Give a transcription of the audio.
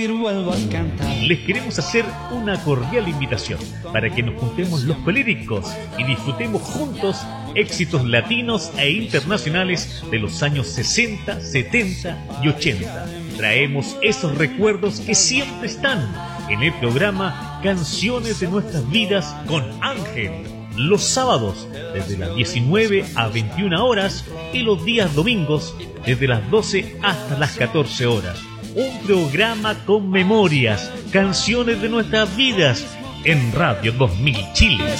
vuelvo a cantar. Les queremos hacer una cordial invitación para que nos juntemos los colíricos y disfrutemos juntos éxitos latinos e internacionales de los años 60, 70 y 80. Traemos esos recuerdos que siempre están en el programa Canciones de Nuestras Vidas con Ángel. Los sábados desde las 19 a 21 horas y los días domingos desde las 12 hasta las 14 horas. Un programa con memorias, canciones de nuestras vidas en Radio 2000 Chile.